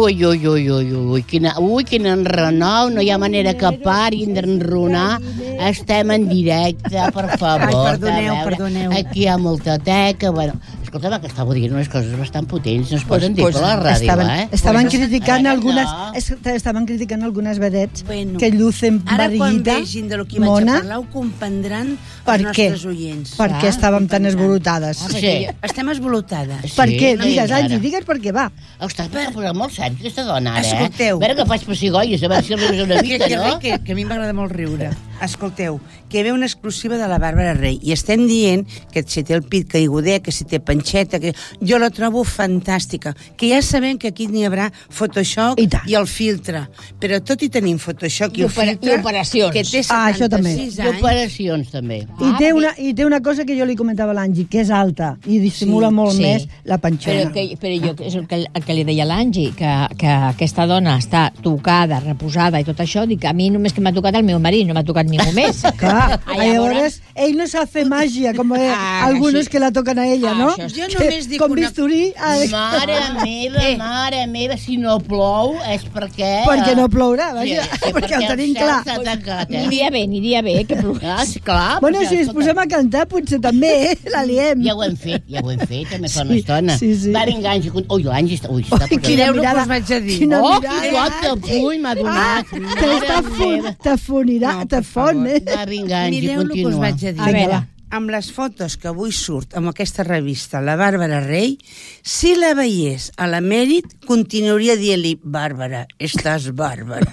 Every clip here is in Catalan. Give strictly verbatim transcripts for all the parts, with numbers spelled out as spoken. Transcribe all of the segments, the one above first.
Ui, ui, ui, ui, ui, quina, ui, quin enrenou, no hi ha manera que parin d'enronar. Estem en directe, per favor. Ai, perdoneu, perdoneu. Aquí hi ha molta teca, bueno... Escolta'm, que estàveu dient unes coses bastant potents, no es poden dir pues, per la ràdio, estaven, eh? Estaven pues, criticant eh, algunes, no. es, estaven criticant algunes vedets Bueno, que lucen ara quan barriguita, vegin de lo que vaig mona, a parlar ho comprendran per els què? nostres oients. Per què estàvem tan esborotades? Ah, sí. Estem esborotades. Sí, Per què? no Digues, digues ara. Angie, digues per què, va. Està posant molt sèrio, aquesta dona, ara, Escolteu. eh? A veure que faig pessigolles, a veure si rius una que, mica, que, no? que, que a mi m'agrada molt riure. Escolteu, que hi ve una exclusiva de la Bàrbara Rey i estem dient que si té el pit caigudet, que si té panxeta, que jo la trobo fantàstica, que ja sabem que aquí n'hi haurà Photoshop I, i el filtre, però tot i tenim Photoshop i, I el opera- filtre, i operacions. que té Ah, això també. setanta-sis I anys, operacions, també. I té, una, I té una cosa que jo li comentava a l'Angie, que és alta i dissimula Sí, molt sí. més la panxona. Però, que, però jo, és el que, el que li deia a l'Angie, que, que aquesta dona està tocada, reposada i tot això, dic, a mi només que m'ha tocat el meu marit, no m'ha tocat ningú més. Clar, Ah, llavors, ell no sap fer màgia, com eh, Ah, algunos sí. que la toquen a ella, Ah, no? això és- Jo Que només dic com una- bisturí... Ah, Mare meva, Eh. mare meva, si no plou és perquè... perquè no plourà, vaja, Sí, sí, perquè ho tenim el cel clar. s'ha tancat, eh? Aniria bé, aniria bé, que plogués. Ah, sí, clar. Bueno, però, si ens escolta, posem a cantar, potser també, eh? La liem. Ja ho hem fet, ja ho hem fet, també fa Sí, una estona. sí, sí. Va, vinga, Angie, con- ui, l'Angie està... Ui, està Ui, quina Mireu-lo mirada. que us vaig a dir. Quina Oh, mirada. que got de puny m'ha donat. Que Mare t'afon- meva. t'afonirà, No, per t'afon, favor. eh? Va, vinga, Angie, Mireu el que us continua. vaig a dir. A veure. Amb les fotos que avui surt amb aquesta revista, la Bàrbara Rey, si la veiés a l'emèrit, continuaria dient-li, Bàrbara, estàs bàrbara.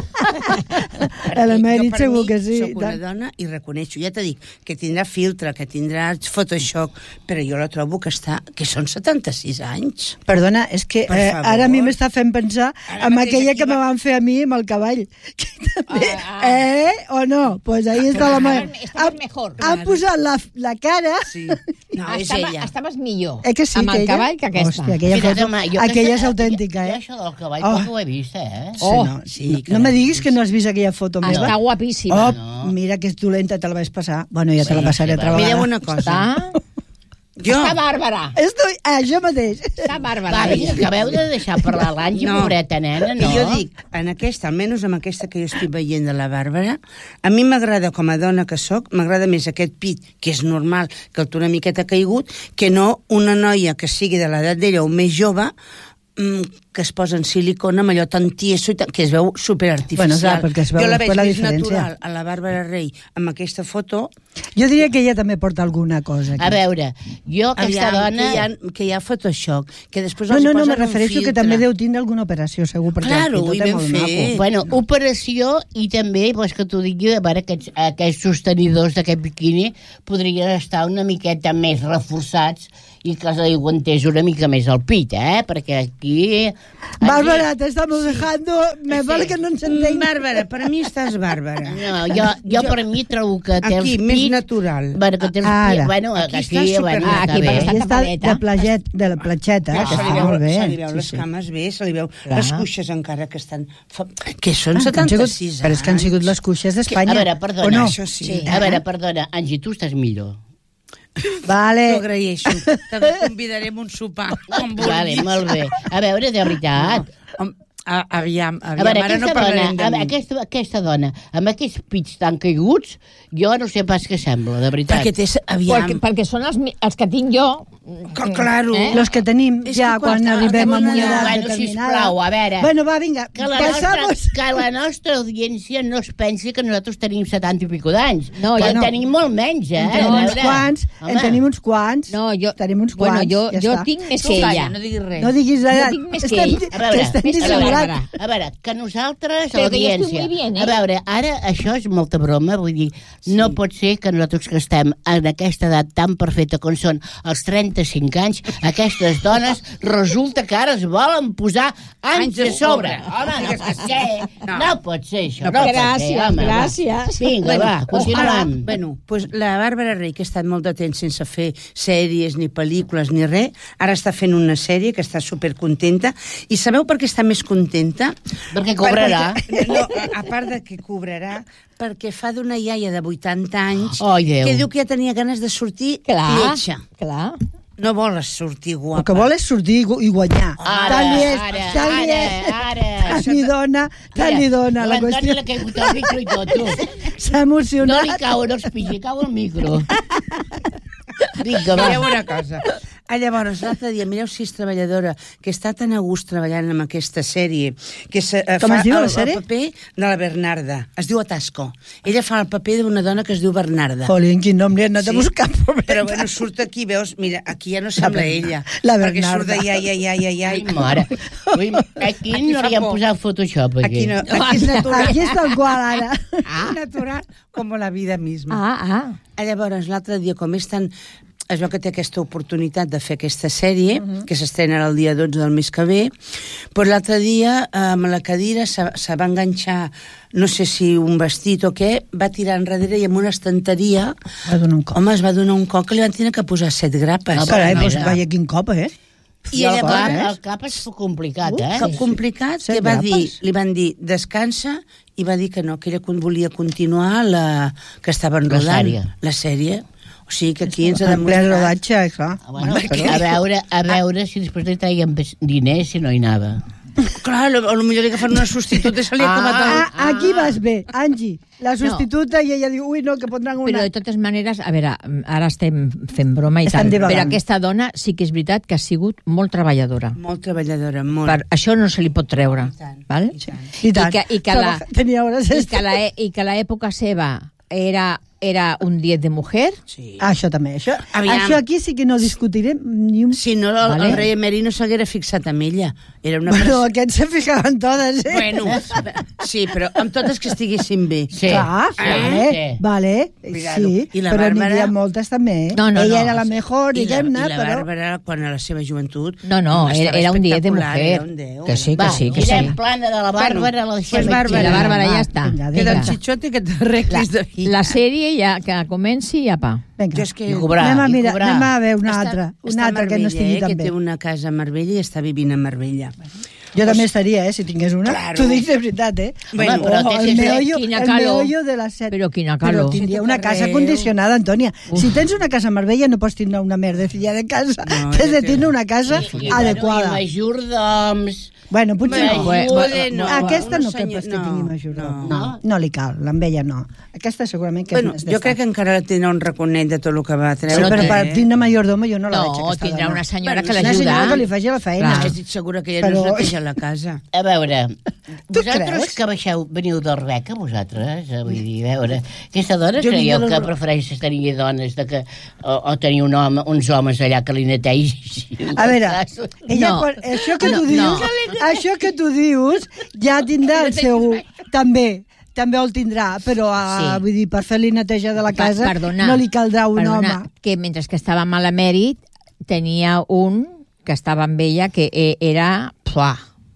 A l'emèrit Jo, per segur mi, que sí. Soc una dona i reconeixo, ja t'he dit, que tindrà filtre, que tindrà Photoshop, però jo la trobo que està, que són setanta-sis anys. Perdona, és que Per eh, favor. ara a mi m'està fent pensar Ara en mateix aquella aquí que me va- van fer a mi amb el cavall. Que també, Ah, ah. eh? O no? Pues ahí està la mà. Estaves mejor. Han posat la, la cara... Sí. No, és Estava, ella. estaves millor Eh que sí, amb que el ella? cavall que aquesta. Hòstia, aquella Mira, foto, home, jo aquella és aquesta- autèntica, jo eh? això del cavall Oh. poc ho he vist, eh? Sí, no, sí, no, no me diguis que no has vist aquella foto meva. Està guapíssima. Oh, No. mira que és dolenta, te la vaig passar. Bueno, ja te la Sí, passaré sí, altra va. vegada. Mireu una cosa. Està, Jo, està bàrbara. Estoy... Ah, jo mateix. Està bàrbara. Va, vinga, acabeu de deixar parlar l'Angie, No. pobreta nena, I no? jo dic, en aquesta, almenys amb aquesta que jo estic veient de la Bàrbara, a mi m'agrada, com a dona que sóc, m'agrada més aquest pit, que és normal, que el té una miqueta caigut, que no una noia que sigui de l'edat d'ella o més jove, mm, que es posa en silicona amb allò tan tieso i tan, que es veu superartificial. Bueno, clar, perquè es veu jo la després veig la més diferència. natural a la Bàrbara Rey amb aquesta foto. Jo diria que ella també porta alguna cosa aquí. A veure, jo aquesta Aviam, dona... que hi, ha, que hi ha Photoshop, que després No, els no, no, posen me un refereixo que filtre. també deu tindre alguna operació, segur, perquè Claro, el i pintor té ben molt fet. maco. Bueno, operació i també, pues, que t'ho digui, a veure, aquests, aquests sostenidors d'aquest biquini podrien estar una miqueta més reforçats i que se li aguantés una mica més el pit, eh? Perquè aquí... Bárbara, te estamos dejando... Me Sí. vale que no ens entenc. Bàrbara, per mi estàs bàrbara. No, jo, jo, per mi trobo que té Aquí, els més pits... natural. Bueno, que té els Ara. pits... Bueno, Aquí aquí, està super- bueno, Ah, està aquí, bé. perquè Ella està està tapadeta. de, plaget, de la platxeta, Ah, que se li està veu, molt bé. se li veu Sí, les sí. cames bé, se li veu Clar. les cuixes encara que estan... fa- Que són Ah, que han sigut- setanta-sis anys. Però és que han sigut les cuixes d'Espanya. A veure, perdona. O no? Això sí. Sí. A veure, perdona, Angie, tu estàs millor. T'ho Vale. agraeixo. Te convidarem un sopar, com vulguis. Vale, molt bé. A veure, de veritat. Hom, a, aviam, A aviam, veure, ara aquesta, no dona, parlarem de amb mi. aquesta, aquesta dona, amb aquests pits tan caiguts, jo no sé pas què sembla, de veritat. Perquè té... Aviam, Perquè, perquè són els, mi- els que tinc jo. que, claro. Eh? Los que tenim És ja que quan quan arribem a una acabem edat Bueno, determinada. sisplau, a veure. Bueno, va, vinga, Que la, nostra, passamos. que la nostra audiència no es pensi que nosaltres tenim setanta i pico d'anys. No, que jo en no. tenim molt menys, eh? En tenim A uns veure. quants, en Home. tenim uns quants. No, jo... Tenim uns bueno, quants, jo, ja jo està. tinc més Tu que calla, ella. no diguis res. No diguis res. Jo tinc més que Estem, ell. A veure, que estem a veure, dissimulats. A veure, que nosaltres, Però que jo estic l'audiència... muy bien, eh? A veure, ara això és molta broma, vull dir, no pot ser que nosaltres que estem en aquesta edat tan perfecta com són els trenta-cinc anys, aquestes dones resulta que ara es volen posar anys Anys a a sobre. sobre. Home, no pot ser. No. No pot ser això. No, No, pot ser, gràcies, home, va. gràcies. Vinga, va, continuem. Ara, bueno, pues la Bàrbara Rey, que ha estat molt de temps sense fer sèries, ni pel·lícules, ni res, ara està fent una sèrie que està supercontenta. I sabeu per què està més contenta? Perquè cobrarà. Perquè, no, a, a part de que cobrarà, perquè fa d'una iaia de vuitanta anys Ai, Déu. que diu que ja tenia ganes de sortir Clar, lletja. clar. no vol sortir guapa. El que vol és sortir i gu- i guanyar. Ara, Tant li és, ara, tant li ara, és. ara. Tant li dona, tant li dona. La L'Antoni qüestió l'ha caigut al micro i tot, tu. s'ha No emocionat. li cauen els pits, li cau el micro. Vinga, va. Mireu una cosa. Ah, llavors, l'altre dia, mireu si és treballadora, que està tan a gust treballant en aquesta sèrie, que se, eh, Com fa es diu, la el, sèrie? el paper de la Bernarda. Es diu Atasco. Ella fa el paper d'una dona que es diu Bernarda. Jolín, quin nom li han anat a buscar, pobreta. Però bueno, surt aquí, veus, mira, aquí ja no sembla ella. la Perquè surt Bernarda. de ja, ja, ja, ja, ja. Ai, mare. Ui, aquí, Aquí no fa li han por. posat Photoshop, aquí. Aquí no, aquí és natural. Aquí és tal qual, ara. Ah. Natural, com la vida misma. Ah, ah. Ah, llavors, l'altre dia, com és tan... Es veu que té aquesta oportunitat de fer aquesta sèrie, uh -huh. que s'estrena el dia dotze del mes que ve, però l'altre dia, amb la cadira, se, se va enganxar, no sé si un vestit o què, va tirar enrere i amb una estanteria... Va donar un cop. Home, es va donar un cop que li van tenir que posar set grapes. Ah, Carai, mira. doncs vaya quin cop, eh? I, I el, llavors... cap, el cap és complicat, Uh, eh? Cap complicat, Set que va dir, grapes. li van dir descansa i va dir que no, que ella volia continuar la que estaven La rodant. sèrie. La sèrie. O sigui que aquí ens ha En ple demostrat... rodatge, clar. Ah, bueno, a veure, a veure si després li traien pes- diners si no hi anava. Clar, a lo millor li agafen una substituta i se li ha acabat el... Ah, aquí vas bé, Angie. La substituta i ella diu, ui, no, que pondran una... Però de totes maneres, a veure, ara estem fent broma i Estem tal, divagant. però aquesta dona sí que és veritat que ha sigut molt treballadora. Molt treballadora, molt. Per això no se li pot treure. I tant, Val? i tant. I tant. I que, i que la, Trabaja- Tenia hores i extra. que la, i que l'època seva era, era un diez de mujer. Sí. Ah, això també. Això, Aviam. això aquí sí que no discutirem ni un... Si no, el, Vale. el rei emèrit no s'haguera fixat amb ella. Era una... Bueno, pres- aquests se ficaven totes, eh? Bueno, sí, però amb totes que estiguessin bé. Sí. Clar, sí, vale, sí. vale, Cuidado. sí, I la però n'hi Bàrbara- havia moltes també. eh? No, no, Ella no, era la sí. mejor, I la, diguem-ne, i la però... Bàrbara, quan a la seva joventut... No, no, era, estava era un diez de espectacular, mujer. era un deu. Que sí, que Va, sí, que tirem sí. plana de la Bàrbara, la deixem pues aquí. Bàrbara. La Bàrbara Va, ja està. vinga, Queda el vinga. xitxote que t'arreglis de vida. La sèrie ja que comenci ja pa. Vinga. Jo és que... I cobrar, Anem a, i mirar, cobrar. anem a veure una Està- altra, està una a altra que no Marbella, estigui eh, tan que bé. té una casa a Marbella i està vivint a Marbella. Jo també estaria, eh, si tingués una. Claro. T'ho dic de veritat, eh? Bueno, Home, però ojo, té el que ser- meollo, quina el calor. meollo de la set. Però quina calor. Però tindria Si una tot casa arreu. condicionada, Antònia. Si tens una casa a Marbella no pots tindre una merdecilla de casa. No, T'has ja de té- tindre una casa I, adequada. Bueno, I majordoms... Bueno, potser no. Bueno, Bueno, no. Aquesta no Una crec senyor- pas que tingui majordom. no. No, no li cal, amb ella no. Aquesta segurament que Bueno, és jo crec que encara tindrà un raconet de tot el que va Sí, treure. però per eh? tindre majordoma jo no la No, veig, aquesta tindrà dona. una senyora Bueno, que Una l'ajuda. senyora que li faci la feina. Clar. Estic segura que ella Però- no es neteja la casa. A veure, Tu vosaltres creus? que baixeu, veniu d'Arbeca, vosaltres, eh, vull dir, a veure, aquesta dona Jo creieu vinc de que la- prefereixes tenir dones de que, o, o tenir un home, uns homes allà que li netegin? A veure, ella, No. quan, això que No, tu dius, no. això que tu dius, ja tindrà el seu... També, també el tindrà, però a, Sí. vull dir, per fer-li neteja de la Pa- casa perdona, no li caldrà un perdona, home. que mentre que estava mal a mèrit tenia un que estava amb ella que eh, era... Pua.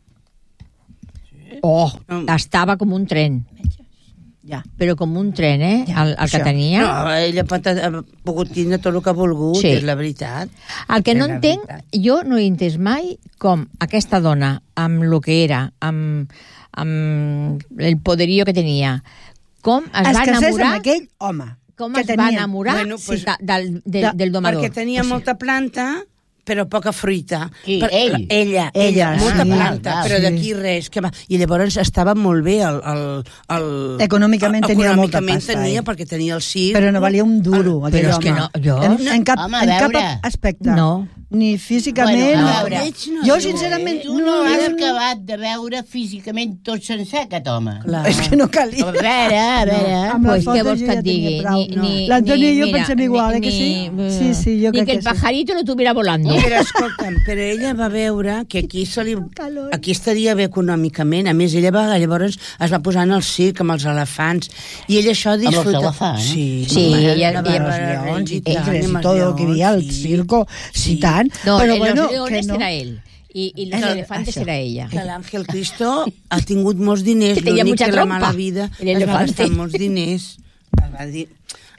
Oh, Mm. estava com un tren. Ja. Però com un tren, eh? Ja, El, el que això. tenia. No, ella pot, ha pogut tindre tot el que ha volgut, Sí. és la veritat. El que no És la entenc, veritat. jo no he entès mai com aquesta dona, amb el que era, amb, amb el poderío que tenia, com es, Es va casés enamorar, amb aquell home. com que es va tenia. enamorar Bueno, pues, sí, del, del, de- del domador. Perquè tenia molta planta, però poca fruita. Qui? Per, Ell? Ella, Ella, molta sí. planta, Ah, però sí. d'aquí res. Que va. I llavors estava molt bé el... el, el Econòmicament tenia molta econòmicament pasta, tenia, ell. perquè tenia el circ. Però no valia un duro, Ah, aquell però és home. que no, jo- En, en, cap, Home, a en cap veure. aspecte. No. Ni físicament. Bueno, a no. veure. no Jo, diu, sincerament, Tu no no, has no, acabat de veure físicament tot sencer, aquest home. Clar. és que no calia. A veure, a veure... Amb les Pues, què fotos vols jo que ja et digui? tenia prou. Ni, ni, L'Antoni i ni- jo mira, pensem igual, eh, que sí? ni- Sí, sí, jo ni crec que el que sí. pajarito lo tuviera volando. Però escolta'm, però ella va veure que aquí se li... calor. Aquí estaria bé econòmicament. A més, ella va, llavors es va posar en el circ amb els elefants. I ella això els disfruta... elefants? Sí, Sí, home, ella- la ella- Bàrbara los leones y Rey, tigres tant, y amb els todo lo que había, el leons, sí. circo, sí, tan. No, pero en bueno, los que leones no. era él. Y, y los Era- elefantes això. era ella. Que l'Àngel Cristo ha tingut molts diners, Que tenia l'únic mucha que la trompa, mala vida el es va elefante. gastar molts diners. Va dir...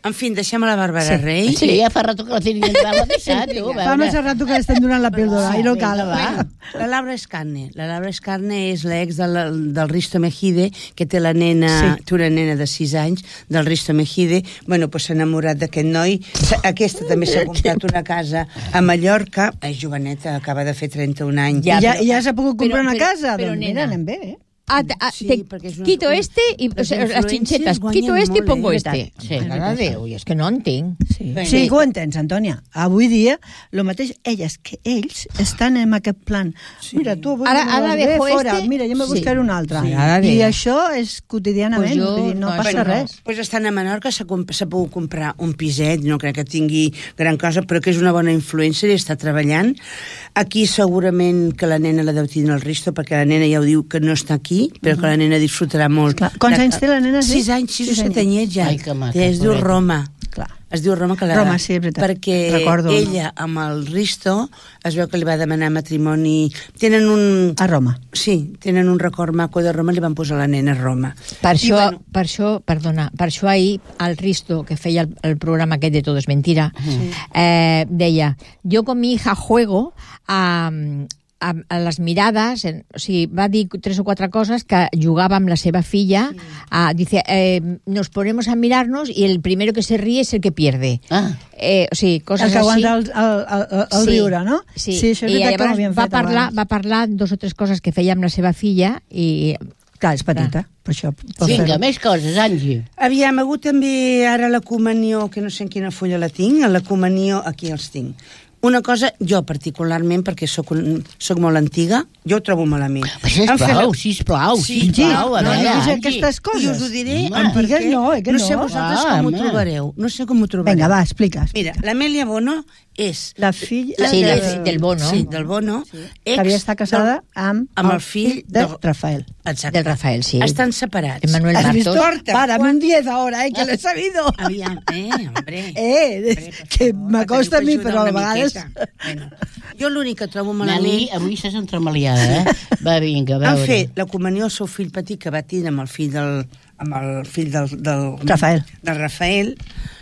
En fi, deixem a la Bàrbara Rey. Sí, ja fa rato que la tenia entrat la deixat, tu. Fa massa rato que estem donant la píldora, i no cal. va. La Laura Escarne. La Laura Escarne és l'ex del, del Risto Mejide, que té la nena, sí. té una nena de sis anys, del Risto Mejide. Bueno, pues s'ha enamorat d'aquest noi. Aquesta també s'ha comprat una casa a Mallorca. És joveneta, acaba de fer trenta-un anys. Ja, ja, ja s'ha pogut comprar però- una però- casa? però, Doncs nena, mira, anem bé, eh? Ah, te- ah, Sí, te perquè és una- quito este y les o sea, las influències chinchetas, guanyen quito este y molt, pongo eh? este. Sí. Mare de Déu, i és que no entenc. Sí, Bé. sí que ho entens, Antònia. Avui dia, el mateix, elles, que ells estan en aquest plan. Sí. Mira, tu avui Ara- no ara vas bé, dejo fora, este. mira, jo me Sí. buscaré un altre. Sí. Ara I de- això és quotidianament, Pues jo vull dir, no no, passa això no. res. Pues estan a Menorca, s'ha comp- s'ha pogut comprar un piset, no crec que tingui gran cosa, però que és una bona influencer i està treballant. Aquí segurament que la nena la deu tindre el Risto, perquè la nena ja ho diu que no està aquí, però que la nena disfrutarà molt. Clar. Quants anys té la nena, sí? Sis anys, sis o Sis set anys. anyets ja. Ai, que maca, es diu pobret. Roma. Clar. Es diu Roma, que la... Roma, sí, és veritat. Perquè Recordo, ella, amb el Risto, es veu que li va demanar matrimoni... Tenen un... A Roma. Sí, tenen un record maco de Roma, li van posar la nena a Roma. Per I, això, bueno, per això, perdona, per això ahir el Risto, que feia el, el programa aquest de Todo es Mentira, sí. eh, deia, yo con mi hija juego a, a, a les mirades, en, o sigui, va dir tres o quatre coses que jugava amb la seva filla, sí. a, dice, eh, nos ponemos a mirarnos y el primero que se ríe es el que pierde. Ah. Eh, o sigui, coses El que així. aguanta el, el, el, el Sí, riure, no? Sí, sí això és i veritat que ho llavors havíem va fet parlar, abans. va parlar dos o tres coses que feia amb la seva filla i... Clar, és petita, per això. Per Vinga, fer-ho. més coses, Angi. Aviam, ha hagut també ara la comunió, que no sé en quina fulla la tinc, la comunió, aquí els tinc. Una cosa, jo particularment, perquè sóc, un, sóc molt antiga, jo ho trobo malament. Sisplau, Em fe- sisplau, Sí, sisplau, a no veure, diguis Angi. aquestes I coses. us ho diré Home. Antigues perquè no, eh, que no sé no. vosaltres Ah, com ho home. trobareu. No sé com ho trobareu. Vinga, va, explica. Mira, l'Amèlia Bono és... La filla Sí, de- la- del Bono. Sí, del Bono. que havia estat casada amb, amb el fill de del- Rafael. Exacte. Del Rafael, sí. Estan separats. Emmanuel ¿Has visto? Martos. Porta, Párame quan- un diez ahora, eh, que lo he sabido. Aviam, eh, hombre. Eh, Hombre, per que favor, m'acosta a mi, teniu que però a ajudar una vegades... miqueta. Bueno, jo l'únic que trobo Meli, malament... avui estàs entremaliada, eh? Va, vinga, a Han veure. fet la comunió al seu fill petit que va tindre amb el fill del, amb el fill del, del Rafael. del Rafael.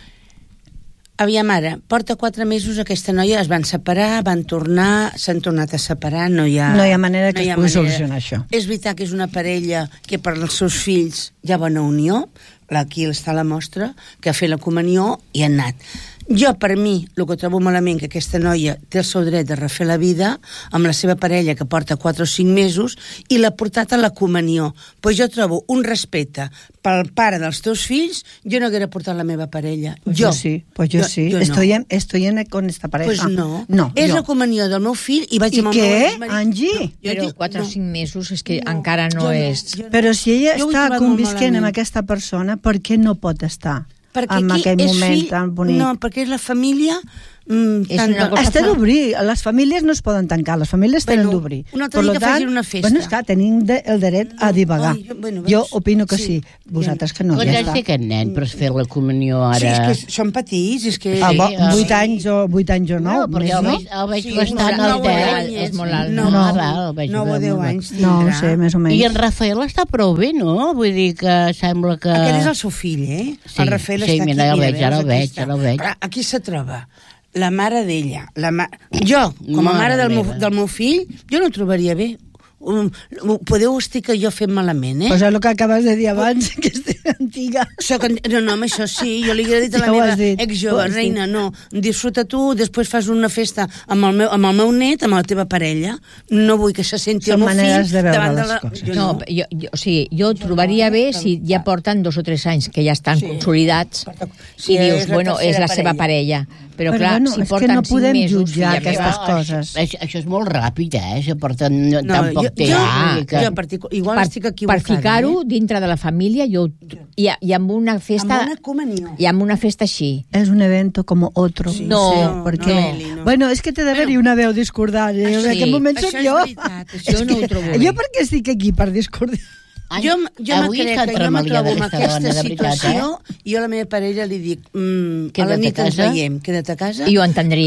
Aviam ara, porta quatre mesos aquesta noia, es van separar, van tornar, s'han tornat a separar, no hi ha... No hi ha manera que hi es ha pugui manera. solucionar això. És veritat que és una parella que per als seus fills hi ha bona unió, aquí està la mostra, que ha fet la comunió i han anat. Jo, per mi, el que trobo malament que aquesta noia té el seu dret de refer la vida amb la seva parella que porta quatre o cinc mesos i l'ha portat a la comunió. Pues jo trobo un respecte pel pare dels teus fills, jo no haguera portat la meva parella. Pues jo. yo sí, pues yo, Jo- sí. jo no. estoy, en, estoy en, con esta pareja. Pues no. No, és jo. la comunió del meu fill i vaig I amb el què, meu exmarit. Angie? Jo Però dic- quatre o no. cinc mesos és que No, encara no, jo no, és... jo no. Però si ella Jo ho he està trobat molt convisquent amb malament. aquesta persona, per què no pot estar Perquè en aquí aquell és moment fill, tan bonic? No, perquè és la família... Mm, És tant una de- cosa Has de fa- d'obrir, les famílies no es poden tancar, les famílies tenen Bueno, d'obrir. un altre Per dia lo que facin una festa. Bueno, és clar, tenim de, el dret a divagar. Ai, jo- bueno, jo veus? opino que sí, Sí. vosaltres que no, Quants ja anys està. té aquest nen per fer la comunió Sí, ara? és que són petits, és que... Ah, Sí, bo, ah, vuit sí. anys o vuit anys o nou, No, perquè més, el no? veig, el veig Sí, bastant nou o alt, deu eh? anys. És molt alt. No, No, no, val, el veig nou o molt deu alt. anys No, tindrà. sé, més o menys. I en Rafael està prou bé, no? Vull dir que sembla que... Aquest és el seu fill, eh? Sí, el Rafael sí, està mira, aquí. ja el veig, ara el veus? veig, Aquí està. ara el veig. Clar, aquí se troba la mare d'ella. La ma... Jo, com a Mare mare del meu, meva. del meu fill, jo no ho trobaria bé. Um, podeu estic jo fent malament, eh? Pues és el que acabes de dir abans, que estic antiga. Soc, en- no, no, amb això sí, jo li he dit a la Ja ho meva has dit, ho ex-jove, has dit. reina, no, disfruta tu, després fas una festa amb el meu, amb el meu net, amb la teva parella, no vull que se senti Són el meu maneres fill de veure davant de les la... coses. Jo No, no. jo, jo, o sigui, jo ho trobaria bé si ja porten dos o tres anys que ja estan Sí. consolidats Sí, i dius, és la bueno, és tercera la seva parella. Però, Però clar, bueno, si és que porten no cinc podem mesos... jutjar filla aquestes meva, coses. Això, això és molt ràpid, eh? Se porten no, No, tan poc jo- temps. jo- vull dir que- jo particu- igual per, estic per equivocada. ficar-ho eh? dintre de la família jo, i, i amb una festa Amb una comunió. i amb una festa així. Es un evento como otro. Sí, No, sé, no, porque... no, Eli, no. Bueno, és que té d'haver-hi una veu discordant. I Això en aquest sí, moment això sóc és jo. veritat, això Jo no ho trobo bé. Jo per què estic aquí? Per discordar. Jo, jo me Avui crec està que jo me tremaliada trobo en aquesta aquesta dona, de veritat, situació i jo a la meva parella li dic mm, a la Queda't a nit ens casa. veiem, queda't a casa. I ho entendria.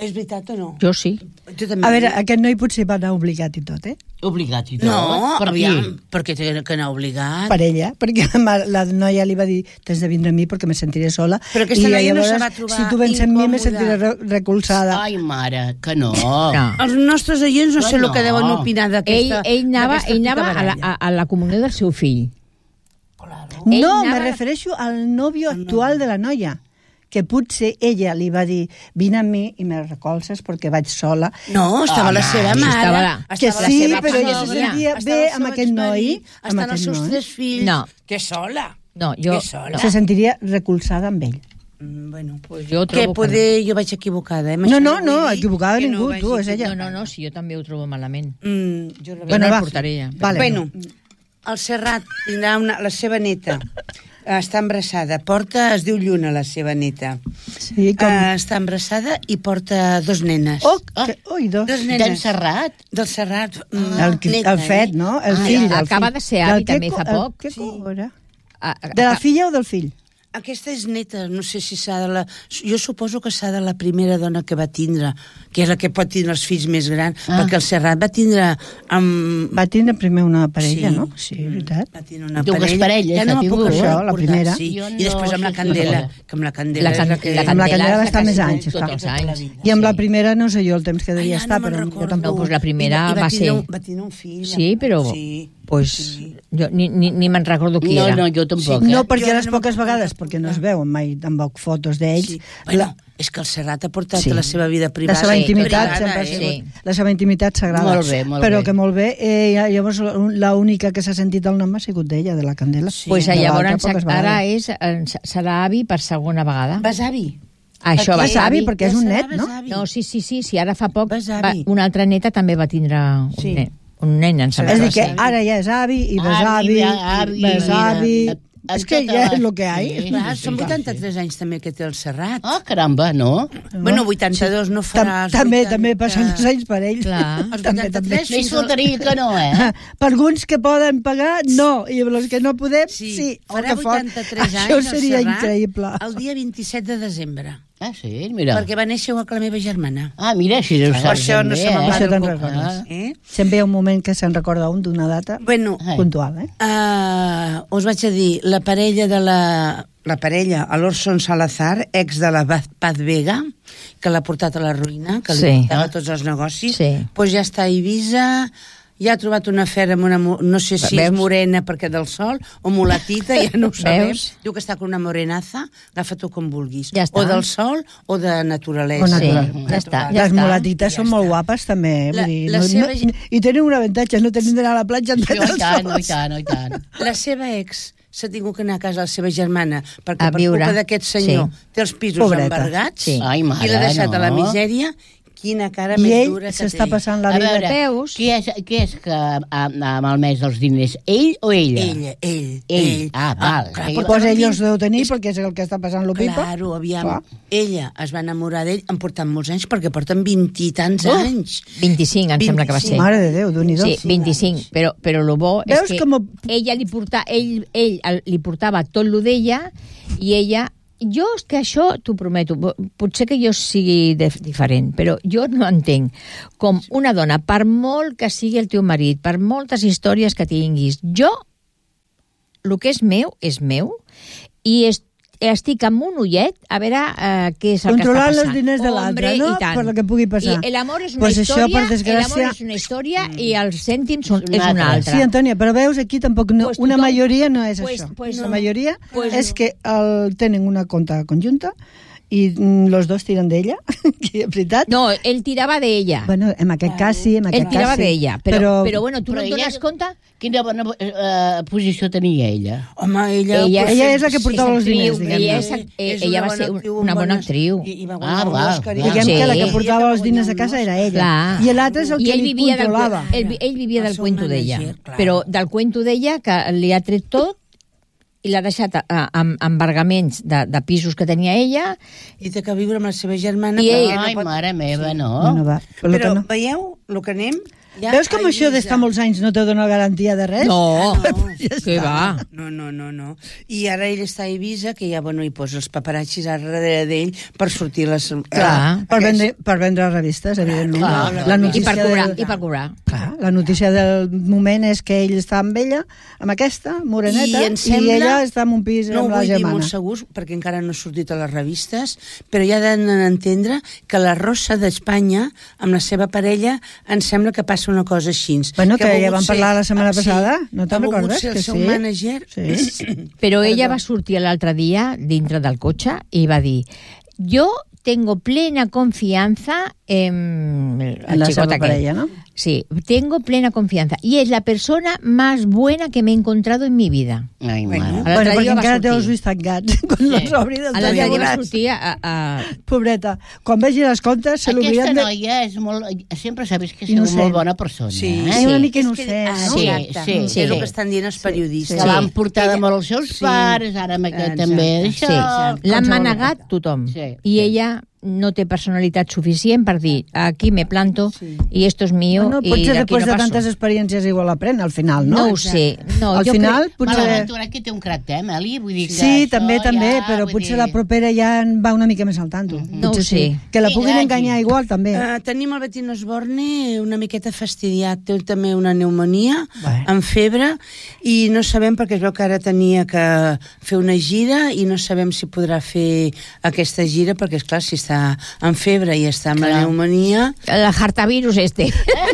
És veritat o no? Jo sí. Tu també. A veure, aquest noi potser va anar obligat i tot, eh? Obligat i tot. No, per aviam, qui? perquè té que anar obligat. Per ella, perquè la, ma- la noia li va dir t'has de vindre a mi perquè me sentiré sola. Però aquesta I noia no llavors, se va trobar si tu vens amb mi me incòmoda. sentiré re recolzada. Ai, mare, que no. No. Els nostres oients no sé No, el que no. deuen opinar Ell, d'aquesta ell anava, d'aquesta ell anava a, la, picabaralla. a, a la comunió del seu fill. Ell No, anava- me refereixo al nòvio actual de la noia, que potser ella li va dir vine amb mi i me recolzes perquè vaig sola. No, estava Home, la seva sí, mare. estava la- estava Que la sí, seva però ella se família, sentia estava bé el seu amb aquest noi, exmarit, amb Estan els aquest seus noi. tres fills. No. Que sola. No, jo... Que sola. Se sentiria recolzada amb ell. Mm, bueno, Pues jo que trobo que poder jo vaig equivocada. Eh? Amb No, això no, vull no, dir equivocada que ningú, vagi tu, és ella. No, no, no, si jo també ho trobo malament. Mm, jo la Bueno, va. el portaré ja. Vale. Bueno, el Serrat tindrà una, la seva neta. Està embarassada. Porta, es diu Lluna, la seva neta. Sí, com... Uh, està embarassada i porta dos nenes. Oh, que... Ui, dos. Dos D'en nenes. Serrat. Del Serrat. Mm, El, neta, el fet, eh? no? El Ah, fill. el acaba fill. de ser Del avi també Queco- fa poc. El Queco, era? A, a, De la filla o del fill? Aquesta és neta, no sé si s'ha de la... Jo suposo que s'ha de la primera dona que va tindre, que és la que pot tindre els fills més grans, Ah. perquè el Serrat va tindre... Amb... Va tindre primer una parella, Sí. no? Sí, és veritat. Va tindre una Dues parella. parelles ja ha no me'n puc tingut. recordar, Això, la primera. Sí. Jo I no després amb la sé si Candela, recordo. que amb la Candela La és can- la que... la Amb la Candela va és estar que més ha anys, sigut està. tots els anys. I amb la Sí. primera no sé jo el temps que devia Ai, estar, no me'n però jo recordo. tampoc. No, doncs la primera I, i va, va tindre ser- Un, va tindre un fill. Sí, però... Sí. Pues, Sí. jo ni, ni, ni me'n recordo qui No, era. no, jo tampoc, No, eh? perquè Jo les no poques me'n puc vegades, perquè no es recordar. veuen mai tampoc fotos d'ells. Sí. Bueno, La, és que el Serrat ha portat Sí. la seva vida la privada. seva Sí, intimitat privada, sempre ha eh? sigut... Sí. La seva intimitat sagrada. Molt bé, molt però bé. que molt bé. Eh, ja- llavors, l'única que s'ha sentit el nom ha sigut d'ella, de la Candela. Sí. Pues De llavors l'altra, poques ara vegades. és, eh, serà avi per segona vegada. Besavi. Això va És ser avi, avi. perquè és un net, no? No, sí, sí, sí, sí, ara fa poc Vas va, avi. una altra neta també va tindre un, Sí. nen, un nen, em sembla. És a va dir, que ser. ara ja és avi, i besavi, Avi, avi, besavi... mira. És que ja és el que hi ha. Sí. Clar, són vuitanta-tres anys també que té el Serrat. Ah, caramba, no? Bueno, vuitanta-dos no farà... Tam els també, vuitanta. també passen els anys per ell. Clar. Els també, vuitanta-tres també. Més faltaria que no, eh? Per alguns que poden pagar, no. I els que no podem, sí. Sí, O farà que fot. vuitanta-tres anys Això el seria Serrat, increïble. el dia vint-i-set de desembre. Ah, sí, mira. Perquè va néixer igual que la meva germana. Ah, mira, si ho Per saps això no també, se me'n eh? va Això te'n del recordes. cor. Eh? Sempre hi ha un moment que se'n recorda un d'una data Bueno, Ai. puntual, eh? uh, us vaig a dir, la parella de la... La parella, l'Orson Salazar, ex de la Paz Paz Vega, que l'ha portat a la ruïna, que li Sí. portava tots els negocis, Sí. doncs ja està a Eivissa, ja ha trobat una afer amb una... mo- No sé si Veus? és morena perquè del sol, o mulatita, ja no ho sabem. Veus? Diu que està con una morenaza, agafa-t'ho com vulguis. Ja està. O del sol o de naturalesa. O Sí, natural. ja està. Ja Les està. mulatites Ja són està. molt guapes, també. eh? La- Vull dir, la no, seva no, gent- I tenen un avantatge, no tenim d'anar a la platja en Sí, tant oi tant, oi tant, oi tant. La seva ex s'ha tingut que anar a casa de la seva germana perquè A per viure. culpa d'aquest senyor Sí. té els pisos Pobreta. embargats Sí. Ai, mare, i l'ha deixat no. a la misèria. Quina cara I més ell dura que s'està té. passant la A vida... veure, Veus? qui és, qui és que amb, amb el mes dels diners? Ell o ella? Ell, ell, Ell. Ah, val. clar, Ell- portaven Pues ell vint- els deu tenir, perquè és el que està passant lo pipa. Claro, aviam. Clar. Ella es va enamorar d'ell, en portant molts anys, perquè porten vint i tants Oh, anys. vint-i-cinc, em sembla que va ser. Mare de Déu, déu-n'hi-do. Sí, vint-i-cinc, però, però el bo Veus és que com- ella li, porta, ell, ell el- li portava tot lo d'ella i ella... Jo és que això, t'ho prometo, po- potser que jo sigui de, diferent, però jo no entenc com una dona, per molt que sigui el teu marit, per moltes històries que tinguis, jo, el que és meu, és meu, i és, estic amb un ullet a veure uh, què és el Controlant que està els passant. diners de l'altre, Hombre, no? i tant. Per lo que pugui passar. I l'amor és una Pues això, història, per desgràcia- l'amor és una història i els cèntims són, Una és una altra. altra. Sí, Antònia, però veus, aquí tampoc no, Pues una tothom- majoria no és pues- això. pues la no. majoria Pues és no. que el, tenen una compta conjunta i mm, los dos tiren d'ella, que és veritat. No, ell tirava d'ella. Bueno, en aquest cas sí, en aquest Ell tirava cas sí. d'ella, però, però, però bueno, tu Però no et ella- dones compte? Quina bona eh, posició tenia ella? Home, ella... Ella- pues, ella és la que portava els actriu, diners, diguem-ne. ella és- eh, ella va ser una bona actriu. I, i va Ah, guanyar va, l'Òscar. i- va. Diguem Sí. que la que Ella portava va els diners a guanyar un casa era Òscar. ella. Clar. I l'altre és el I que ell li vivia del, controlava. ell, vi- ell vivia El del seu cuento manager, d'ella. clar. Però del cuento d'ella, que li ha tret tot i l'ha deixat a, a, amb embargaments de, de pisos que tenia ella. I té que viure amb la seva germana. I perquè ell- no Ai, pot- mare meva, no. Bueno, va, però, Però que no. veieu el que anem? Ja, Veus com això d'estar molts anys no te dona garantia de res? No, Ah, no. Ja que està. va. No, no, no, no. I ara ell està a Eivissa, que ja, bueno, hi posa els paparazzis a darrere d'ell per sortir les... Clar. Per vendre, per vendre revistes, evidentment. Clar, la clar. I notícia per cobrar, del- i per cobrar. Clar, la notícia del moment és que ell està amb ella, amb aquesta, moreneta, I, em sembla, i ella està en un pis no ho amb la vull dir germana. molt segurs, perquè encara no ha sortit a les revistes, però ja han d'entendre que la Rosa d'Espanya, amb la seva parella, em sembla que passa una cosa així. Bueno, que ha ja volgut vam parlar la setmana ah, sí, passada, no te'n ha volgut recordes? ser el Que seu sí? mànager. Sí. Però ella va sortir l'altre dia dintre del cotxe i va dir: jo tengo plena confianza en el En la chicote seva aquel. parella, ¿no? Sí, tengo plena confianza. Y es la persona más buena que me he encontrado en mi vida. Ai, Bueno. mare. A Bueno, l'altre perquè dia va encara té els sortir. ulls tancats. Quan Sí. els obri del A l'altre dia va veuràs. sortir a... a... Pobreta, quan vegi les comptes se Aquesta l'obliden de... noia és molt, sempre s'ha vist que és Innocent. molt bona persona. Sí, eh? És una mica És innocent, que- ah, no? Sí, exacte. sí, És sí. el que estan dient els periodistes. Que l'han portat Ella- molt els seus sí. pares, ara amb aquest Exacte. també. Sí, Això... l'han manegat tothom. Sí, I sí. ella no té personalitat suficient per dir aquí me planto Sí. i esto es mío Bueno, i potser d'aquí després no de passo. tantes experiències igual aprèn al final, No no? ho sé. No, Al jo final, crec... potser... Malaventurat que té un caràcter, eh, Meli? Vull dir que Sí, això també, ja, també, però vull potser dir- la propera ja en va una mica més al tanto. No ho Potser sí. sé. Que la Sí, puguin ja, enganyar sí. igual, també. Uh, tenim el Bettino Osborne una miqueta fastidiat, té també una pneumonia, Bueno. amb febre, i no sabem, perquè es veu que ara tenia que fer una gira i no sabem si podrà fer aquesta gira, perquè, és clar si està amb febre i està amb la Clar. pneumonia... El hartavirus este.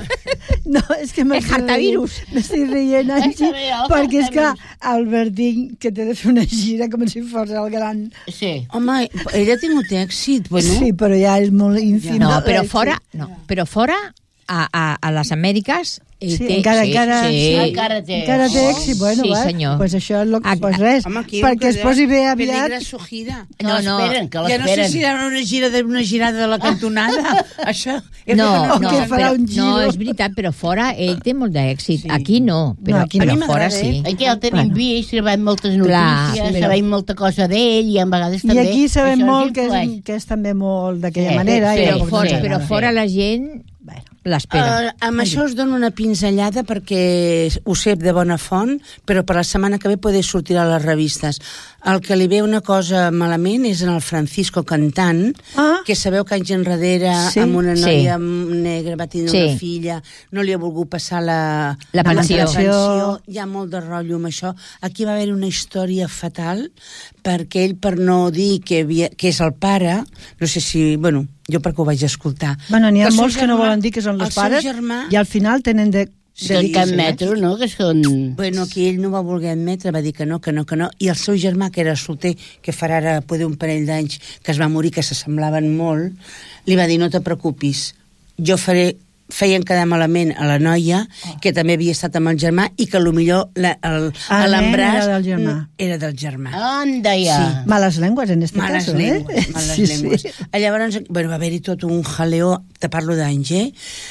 No, és que m'estic El hartavirus. rient- M'estic rient, Angie, també, el perquè és que hartavirus. Albertín, que té de fer una gira com si fos el gran... Sí. Home, ella ha tingut èxit, bueno... Sí, però ja és molt ínfim. No, però d'èxit. fora, no, però fora a, a, a les Amèriques ell Sí, té, encara, sí, encara, sí. sí, Encara té. encara té èxit, bueno, Sí, va, senyor. pues això és lo, Ah, pues res, Home, aquí perquè es posi bé aviat. Peligra su gira. Que No, no. l'esperen, que Ja no sé l'esperen. si era una gira de una girada de la cantonada. Això... és No, que no, que farà però, un giro. no, és veritat, però fora ell té molt d'èxit. Sí. Aquí no, però, No, aquí però no. A mi fora m'agrada, sí. eh? Aquí el tenim Bueno. vist, sabem moltes notícies, Clar, sí, sabem molta cosa d'ell i a vegades I també... aquí sabem això ens molt que és, influeix. que és també molt d'aquella Sí, manera. sí, i Però, tampoc fora, ens però agrada. fora la gent Bueno. l'espera. Uh, amb això us dono una pinzellada perquè ho sé de bona font, però per la setmana que ve poder sortir a les revistes. El que li ve una cosa malament és en el Francisco cantant, Ah. que sabeu que anys enrere Sí. amb una Sí. noia negra va tenir Sí. una filla, no li ha volgut passar la, La pensió. pensió. Hi ha molt de rotllo amb això. Aquí va haver una història fatal perquè ell, per no dir que, havia, que és el pare, no sé si... Bueno, jo perquè ho vaig escoltar. Bueno, n'hi ha el seu molts que no germà- volen dir que són el els seu pares germà- i al final tenen de... Sí, en Can Metro, no?, que són... Bueno, aquí ell no va voler admetre, va dir que no, que no, que no. I el seu germà, que era solter, que farà ara poder un parell d'anys, que es va morir, que s'assemblaven molt, li va dir, no te preocupis, jo faré... Feien quedar malament a la noia, que també havia estat amb el germà, i que potser la, el, El nen l'embràs era del germà. era del germà. Anda, ja. Malas lenguas, en este Males caso, llengües, eh? males Sí, llengües. sí. Llavors, bueno, va haver-hi tot un jaleo, te parlo d'anys, eh?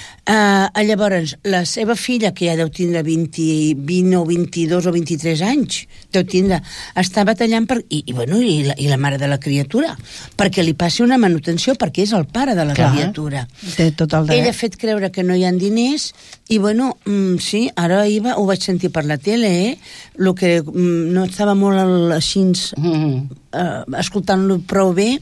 Uh, llavors, la seva filla, que ja deu tindre vint, vint o vint-i-dos o vint-i-tres anys, deu tindre, està batallant per... I, i, bueno, i, la, i la mare de la criatura, perquè li passi una manutenció, perquè és el pare de la Clar. criatura. Té tot el Ell ha dret. fet creure que no hi ha diners i, bueno, mm, sí, ara ahir va, ho vaig sentir per la tele, eh? Lo que mm, no estava molt al- així Mm. eh, escoltant-lo prou bé,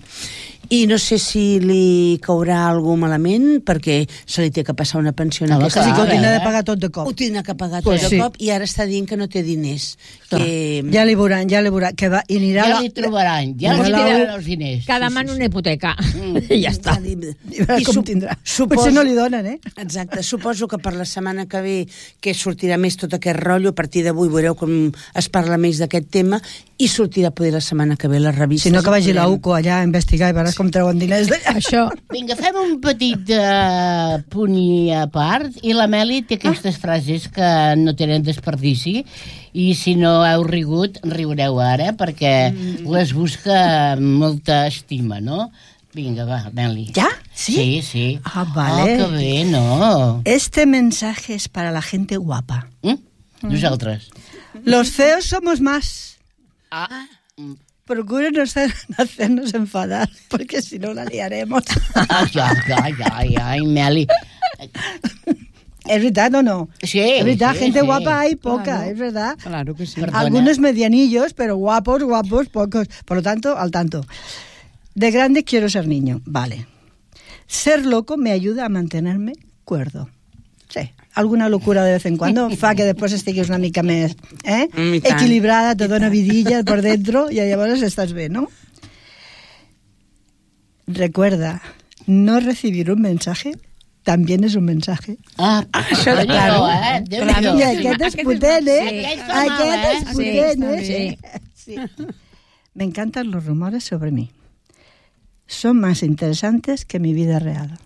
i no sé si li caurà alguna malament perquè se li té que passar una pensió en No, aquesta Quasi que ho Clar, tindrà eh? de pagar tot de cop. ho tindrà que pagar Pues tot sí. de cop i ara està dient que no té diners. Clar. Que... Ja li veuran, ja li veuran. Que va, i anirà Ja la- li trobaran, ja la- li la- trobaran els diners. Que demanen una hipoteca. I ja està. I veurà com sup- tindrà. suposo- Potser no li donen, eh? Exacte, suposo que per la setmana que ve que sortirà més tot aquest rotllo, a partir d'avui veureu com es parla més d'aquest tema i sortirà poder la setmana que ve les revistes. Si no, que vagi i la podrem- U C O allà a investigar i veuràs com treuen diners d'allà. Això. Vinga, fem un petit uh, punt i a part, i la Meli té aquestes frases que no tenen desperdici, i si no heu rigut, riureu ara, perquè Mm. les busca amb molta estima, no? Vinga, va, Meli. ¿Ya? ¿Sí? Sí, sí. Ah, vale. Oh, que bé, no? Este mensaje es para la gente guapa. Mm? Nosaltres. Los feos somos más. Ah. Procura no hacer- no hacernos enfadar, porque si no la liaremos. Ai, ai, ai, ai, ai, Meli. ¿Es verdad o no? Sí, es verdad, sí, gente sí. guapa hay poca, Claro. es verdad. Claro que sí. Perdona. Algunos medianillos, pero guapos, guapos, pocos. Por lo tanto, al tanto. De grande quiero ser niño, vale. Ser loco me ayuda a mantenerme cuerdo. Sí, alguna locura de vez en cuando fa que després estiguis una mica més eh? I tant. equilibrada, te dona vidilla por dentro y llavors estàs bé, ¿no? Recuerda, no recibir un mensaje también es un mensaje. Ah, això, Déu-n'hi-do, claro. eh? I Déu-n'hi-do. aquest és potent, eh? Sí. Aquest fa mal, Aquest eh? és potent, Sí, eh? Sí. Me encantan los rumores sobre mí. Son más interesantes que mi vida real.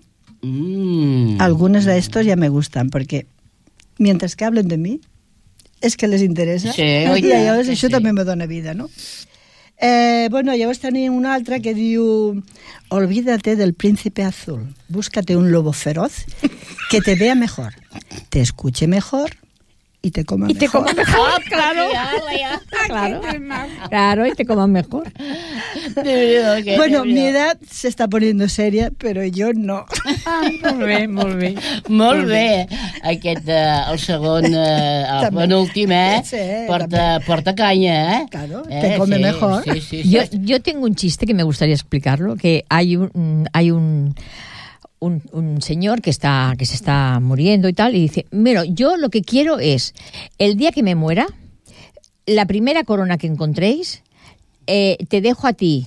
Mm. Algunos de estos ya me gustan, porque mientras que hablen de mí, es que les interesa. Sí, I oi tant llavors que això sí. també me dona vida, no? Eh, bueno, llavors tenim una altra que diu: olvídate del príncipe azul, búscate un lobo feroz que te vea mejor, te escuche mejor y te coma Y te mejor. coma mejor, Ah, claro. ja, ja. Claro, claro, y te coman mejor. Déu-n'hi-do, que Bueno, Déu-n'hi-do. mi edad se está poniendo seria, pero yo no. Molt bé, molt bé. Molt bé. Aquest, eh, el segon, eh, el També. penúltim, eh? Sí, porta, porta canya, eh? Claro, te come sí, mejor. Sí, sí, sí. Yo, yo tengo un chiste que me gustaría explicarlo, que hay un, hay un, un, un señor que está que se está muriendo y tal, y dice, mira, yo lo que quiero es, el día que me muera, la primera corona que encontréis, eh, te dejo a ti,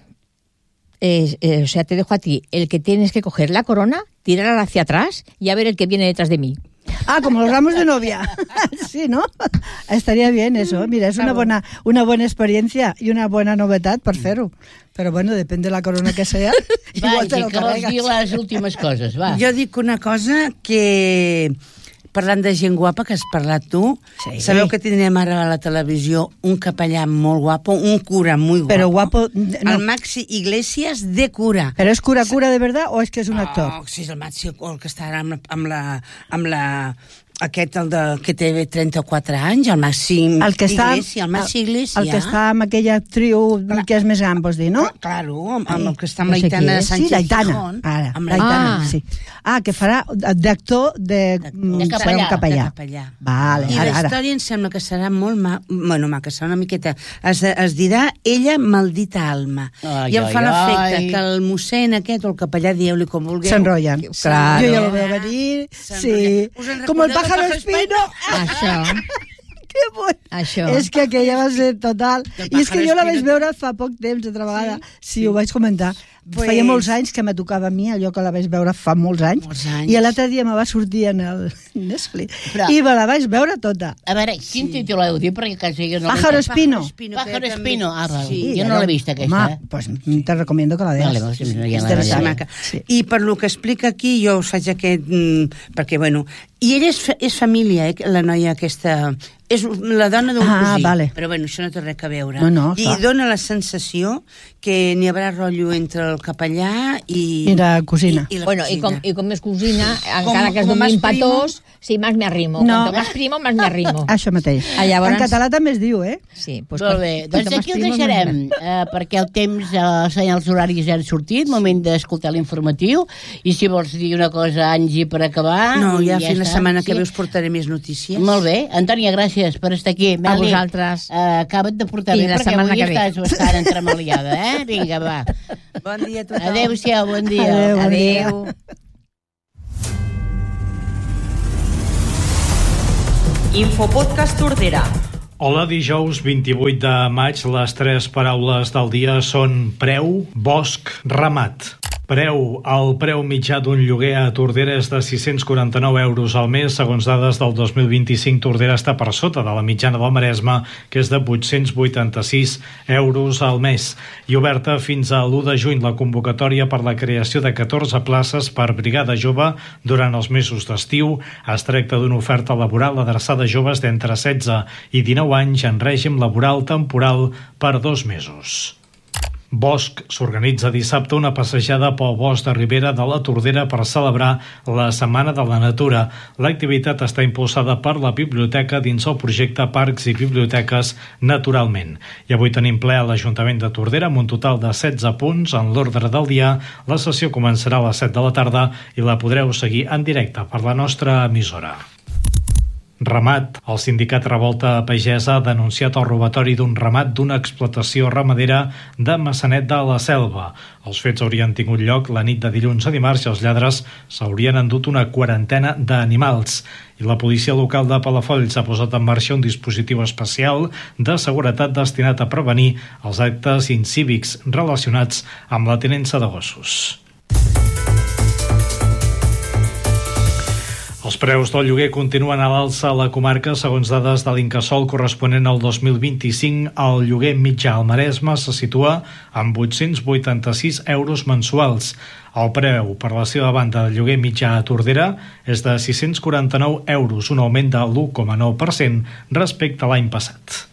eh, eh, o sea, te dejo a ti el que tienes que coger la corona, tirarla hacia atrás y a ver el que viene detrás de mí. Ah, como los ramos de novia. Sí, ¿no? Estaría bien eso. Mira, es una buena, una buena experiencia y una buena novedad per fer-ho. Però bueno, depèn de la corona que sea. Va, Igual te sí, lo que vols carregas. dir les últimes coses, va. Jo dic una cosa que, parlant de gent guapa, que has parlat tu, Sí. sabeu que tindrem ara a la televisió un capellà molt guapo, un cura molt guapo. Pero guapo... No. El Maxi Iglesias de cura. ¿Pero es cura cura de verdad o es que es un actor? Oh, sí, és el Maxi, el que està ara amb, la- amb la... Amb la aquest, el de, que té trenta-quatre anys, el Maxi El que està, Iglesias, el Maxi Iglesias. el que està amb aquella actriu que és més gran, vols dir, no? Ah, claro, amb, amb el que està amb No la sé Aitana qui de és. Sánchez Sí, l'Aitana. Gijón. Ara, Amb l'Aitana, Ah. sí. Ah, que farà d'actor de... De mm, serà capellà. un capellà. De capellà. Vale, I ara, la ara. història em sembla que serà molt ma... bueno, maca, serà una miqueta... Es, es dirà Ella maldita alma. Ai, I em ai, fa l'efecte ai. que el mossèn aquest o el capellà, dieu-li com vulgueu... S'enrotllen. Claro. Yo ya lo veo venir. Sí. S'enrotllen. Us en Como el recordeu del pájaro pájaro espino. Això, Qué bueno. això. És que aquella va ser total. Del I és que pájaro jo la vaig espino. veure fa poc temps, altra vegada. Sí, sí, ho vaig comentar. Pues- Feia molts anys que me tocava a mi, allò que la vaig veure fa molts anys. Molts anys. I l'altre dia me va sortir en el Netflix. Però- I me la vaig veure tota. A veure, quin títol heu dit? Perquè quasi jo no l'he Pájaro entès. espino. Pájaro que espino. Ah, val. Sí, jo no l'he vist, aquesta, Home, eh? pues te recomiendo que la veas. Vale, doncs, ja la És veuré. Sí, interessant. maca. Sí. I per lo que explica aquí, jo us faig aquest... Mm, perquè, bueno... I ella és, fa- és família, eh, la noia aquesta... És la dona d'un Ah, cosí. vale. Però, bueno, això no té res a veure. No, no, I clar. dona la sensació que n'hi haurà rotllo entre el capellà i... I la cosina. I, i la Bueno, cosina. y con, y con mi cosina, Com- encara que es com donin más primo. patós, sí, más me arrimo. No. Cuanto más primo, más me arrimo. Això mateix. Ah, llavors- En català també es diu, eh? Sí, pues Molt quan- bé, cuanto doncs más aquí el primo, más deixarem, me- eh, perquè el temps, eh, els senyals horaris ja han sortit, moment d'escoltar l'informatiu, i si vols dir una cosa, Angie, per acabar... No, ja, ja fins la està. setmana que ve us portaré més notícies. Molt bé. Antònia, gràcies per estar aquí. A vosaltres. Eh, acaba't de portar Fins bé, la perquè setmana avui que ve. estàs bastant entremaliada, eh? Vinga, va. Bon dia a tothom. Adéu-siau, bon dia. Adéu, bon dia. Adéu. Infopodcast Tordera. Hola, dijous vint-i-vuit de maig, les tres paraules del dia són preu, bosc, ramat. Preu. El preu mitjà d'un lloguer a Tordera és de sis-cents quaranta-nou euros al mes. Segons dades del dos mil vint-i-cinc, Tordera està per sota de la mitjana del Maresme, que és de vuit-cents vuitanta-sis euros al mes. I oberta fins a l'u de juny la convocatòria per la creació de catorze places per brigada jove durant els mesos d'estiu. Es tracta d'una oferta laboral adreçada a joves d'entre setze i dinou anys en règim laboral temporal per dos mesos. Bosc. S'organitza dissabte una passejada pel bosc de Ribera de la Tordera per celebrar la Setmana de la Natura. L'activitat està impulsada per la biblioteca dins el projecte Parcs i Biblioteques Naturalment. I avui tenim ple a l'Ajuntament de Tordera amb un total de setze punts en l'ordre del dia. La sessió començarà a les set de la tarda i la podreu seguir en directe per la nostra emissora. Ramat. El sindicat Revolta Pagesa ha denunciat el robatori d'un ramat d'una explotació ramadera de Massanet de la Selva. Els fets haurien tingut lloc la nit de dilluns a dimarts i els lladres s'haurien endut una quarantena d'animals. I la policia local de Palafolls ha posat en marxa un dispositiu especial de seguretat destinat a prevenir els actes incívics relacionats amb la tinença de gossos. Els preus del lloguer continuen a l'alça a la comarca. Segons dades de l'Incasòl corresponent al dos mil vint-i-cinc, el lloguer mitjà al Maresme se situa en vuit-cents vuitanta-sis euros mensuals. El preu per la seva banda de lloguer mitjà a Tordera és de sis-cents quaranta-nou euros, un augment de l'u coma nou per cent respecte a l'any passat.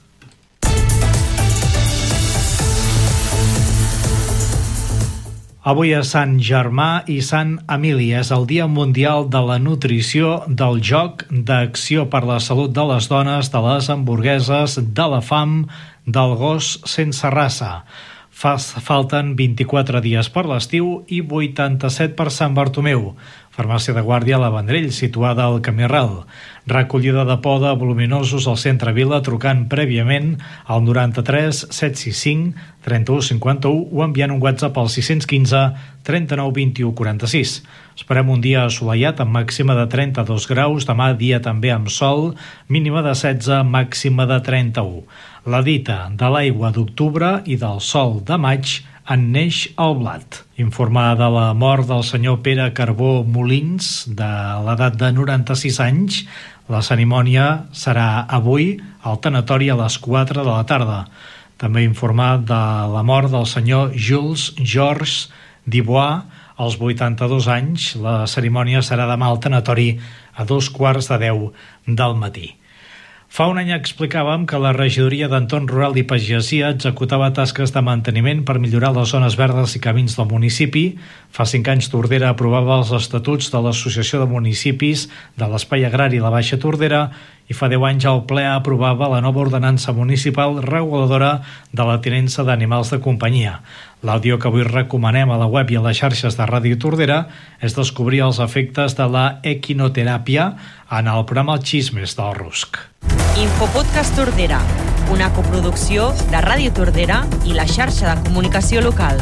Avui és Sant Germà i Sant Emili. És el Dia Mundial de la Nutrició, del Joc, d'Acció per la Salut de les Dones, de les hamburgueses, de la fam, del gos sense raça. Falten vint-i-quatre dies per l'estiu i vuitanta-set per Sant Bartomeu. Farmàcia de Guàrdia a la Vendrell, situada al Camí Ral. Recollida de poda voluminosos al centre Vila, trucant prèviament al noranta-tres set sis cinc trenta-u cinquanta-u o enviant un WhatsApp al sis cents quinze trenta-nou vint-i-u quaranta-sis. Esperem un dia assolellat amb màxima de trenta-dos graus, demà dia també amb sol, mínima de setze, màxima de trenta-u. La dita de l'aigua d'octubre i del sol de maig en neix el blat. Informar de la mort del senyor Pere Carbó Molins, de l'edat de noranta-sis anys. La cerimònia serà avui al tanatori a les quatre de la tarda. També informar de la mort del senyor Jules Georges Dubois, als vuitanta-dos anys. La cerimònia serà demà al tanatori a dos quarts de deu del matí. Fa un any explicàvem que la regidoria d'Entorn Rural i Pagesia executava tasques de manteniment per millorar les zones verdes i camins del municipi. Fa cinc anys Tordera aprovava els estatuts de l'Associació de Municipis de l'Espai Agrari La Baixa Tordera i fa deu anys el ple aprovava la nova ordenança municipal reguladora de la tinença d'animals de companyia. L'àudio que avui recomanem a la web i a les xarxes de Ràdio Tordera és descobrir els efectes de la equinoteràpia en el programa Els Xismes del Rusc. Infopodcast Tordera, una coproducció de Ràdio Tordera i la xarxa de comunicació local.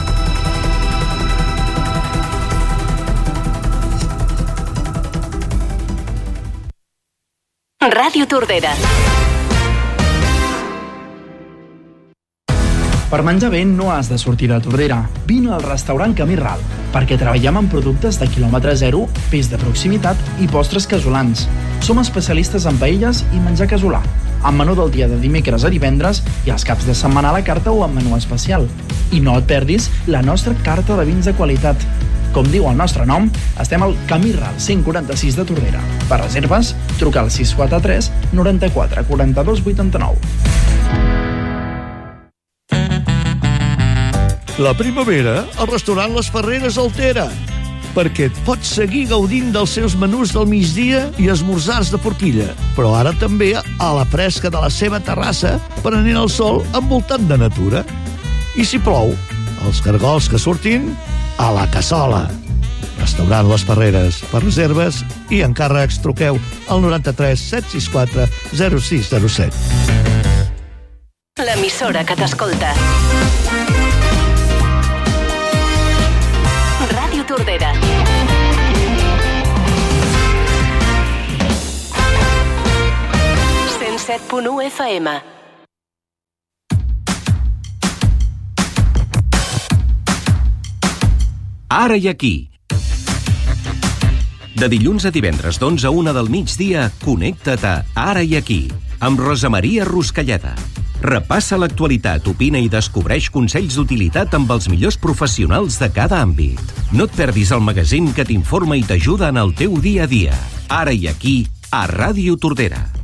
Ràdio Tordera. Per menjar bé no has de sortir de Tordera. Vine al restaurant Camí Ral, perquè treballem amb productes de quilòmetre zero, peix de proximitat i postres casolans. Som especialistes en paelles i menjar casolà, amb menú del dia de dimecres a divendres i els caps de setmana a la carta o amb menú especial. I no et perdis la nostra carta de vins de qualitat. Com diu el nostre nom, estem al Camí Ral cent quaranta-sis de Tordera. Per reserves, truca al sis quatre tres noranta-quatre quaranta-dos vuitanta-nou. La primavera, al restaurant Les Ferreres altera, perquè et pots seguir gaudint dels seus menús del migdia i esmorzars de forquilla, però ara també a la fresca de la seva terrassa, prenent el sol envoltant de natura. I si plou, els cargols que surtin a la cassola. Restaurant Les Ferreres. Per reserves i encàrrecs truqueu al noranta-tres set sis quatre zero sis zero set. L'emissora que t'escolta. Ràdio Tordera. cent set punt u F M. Ara i aquí. De dilluns a divendres d'onze a una del migdia, connecta't a Ara i aquí, amb Rosa Maria Ruscalleda. Repassa l'actualitat, opina i descobreix consells d'utilitat amb els millors professionals de cada àmbit. No et perdis el magazín que t'informa i t'ajuda en el teu dia a dia. Ara i aquí, a Ràdio Tordera.